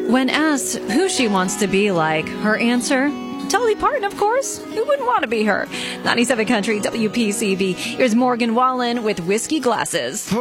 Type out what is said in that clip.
When asked who she wants to be like, her answer, Dolly Parton, of course. Who wouldn't want to be her? 97 Country WPCB. Here's Morgan Wallen with Whiskey Glasses.